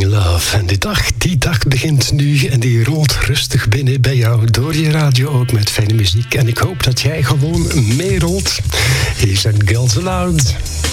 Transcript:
Love. En die dag begint nu en die rolt rustig binnen bij jou door je radio ook met fijne muziek. En ik hoop dat jij gewoon meerolt. Hier zijn Girls Aloud.